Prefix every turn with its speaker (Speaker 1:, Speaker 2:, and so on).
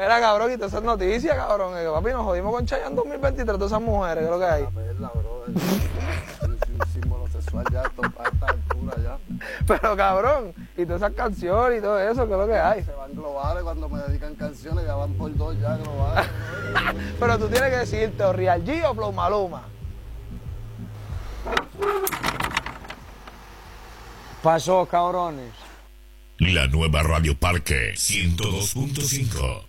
Speaker 1: Mira, cabrón, y todas esas noticias, cabrón. Que, papi, nos jodimos con Chayanne en 2023, todas esas mujeres, ¿qué es lo que hay?
Speaker 2: La perla, bro. Es un símbolo sexual ya, esto, a esta altura ya.
Speaker 1: Pero, cabrón, y todas esas canciones y todo eso, ¿qué es lo que hay?
Speaker 2: Se van globales cuando me dedican canciones, ya van por 2 ya globales.
Speaker 1: Pero tú tienes que decirte, o Real G o Flow Maluma.
Speaker 3: Pasó, cabrones.
Speaker 4: La nueva Radio Parque 102.5.